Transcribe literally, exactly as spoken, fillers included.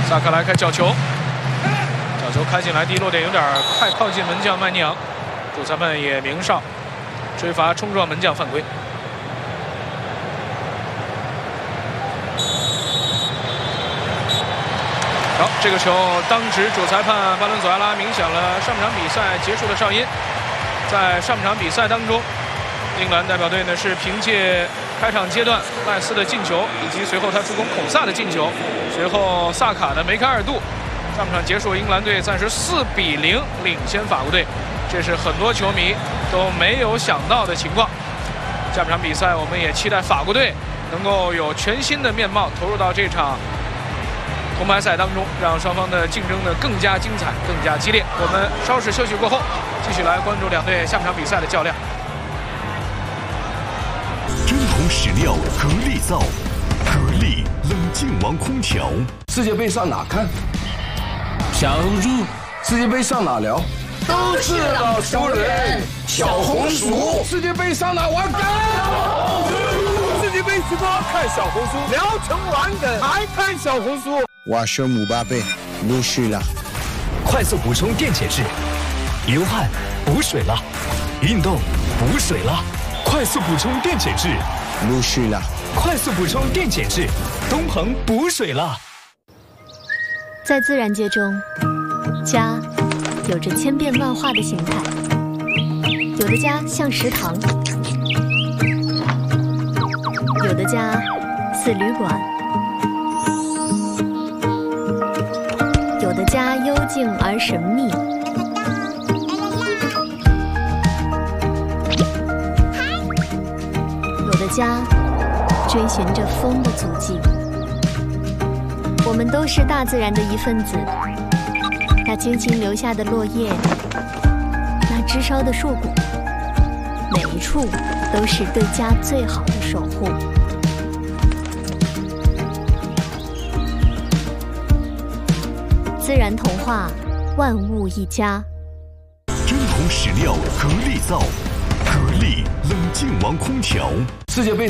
萨卡来开角球，角球开进来，低落点有点快靠近门将麦尼昂，主裁判也明哨，吹罚冲撞门将犯规。 好，这个球当值主裁判巴伦索阿拉鸣响了上半场比赛结束的哨音。在上半场比赛当中，英格兰代表队呢是凭借开场阶段赖斯的进球，以及随后他助攻孔萨的进球，随后萨卡的梅开二度。上半场结束，英格兰队暂时四比零领先法国队，这是很多球迷都没有想到的情况。下半场比赛，我们也期待法国队能够有全新的面貌投入到这场 铜牌赛当中，让双方的竞争呢更加精彩、更加激烈。我们稍事休息过后，继续来关注两队下半场比赛的较量。 真空实料格力造，格力冷静王空调。 世界杯上哪看？小红书。世界杯上哪聊？都是老熟人。小红书。世界杯上哪玩梗？世界杯直播看小红书，聊成玩梗还看小红书。 我是姆巴佩，陆续了。 快速补充电解质，流汗补水了，运动补水了，快速补充电解质， 陆续了。 快速补充电解质，东鹏补水了。 在自然界中，家有着千变万化的形态，有的家像食堂，有的家似旅馆。 有的家幽静而神秘，有的家追寻着风的足迹。我们都是大自然的一份子，那精心留下的落叶，那枝梢的树骨，每一处都是对家最好的守护。 自然童话，万物一家。 真空实料格力造，格力冷静王空调。 世界杯。